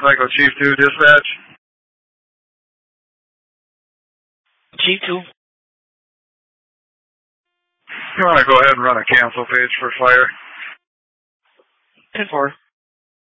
Echo Chief 2, dispatch. Chief 2. You want to go ahead and run a cancel page for fire? 10-4.